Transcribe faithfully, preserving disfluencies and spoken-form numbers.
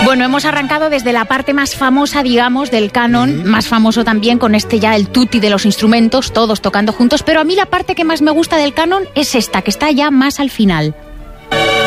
Bueno, hemos arrancado desde la parte más famosa, digamos, del canon, Mm. más famoso también con este ya el tutti de los instrumentos, todos tocando juntos, pero a mí la parte que más me gusta del canon es esta, que está ya más al final.